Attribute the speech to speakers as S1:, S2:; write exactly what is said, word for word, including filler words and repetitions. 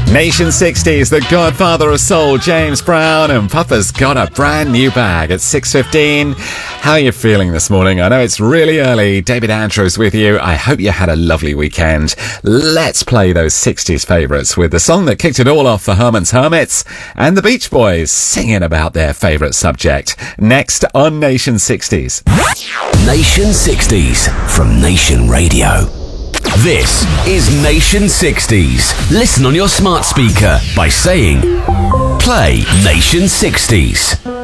S1: Nation sixties, the godfather of soul, James Brown, and Papa's got a brand new bag at six fifteen. How are you feeling this morning? I know it's really early. David Andrews with you. I hope you had a lovely weekend. Let's play those sixties favourites with the song that kicked it all off for Herman's Hermits and the Beach Boys singing about their favourite subject. Next on Nation sixties.
S2: Nation sixties from Nation Radio. This is Nation sixties. Listen on your smart speaker by saying, play Nation sixties.